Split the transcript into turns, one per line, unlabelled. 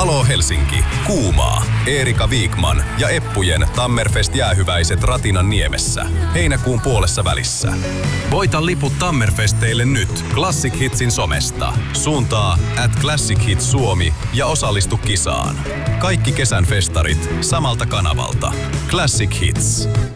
Aloo Helsinki, Kuumaa, Eerika Viikman ja Eppujen Tammerfest-jäähyväiset Ratinan niemessä. Heinäkuun puolessa välissä. Voita liput Tammerfesteille nyt Classic Hitsin somesta. Suuntaa @ClassicHits Suomi ja osallistu kisaan. Kaikki kesän festarit samalta kanavalta. Classic Hits.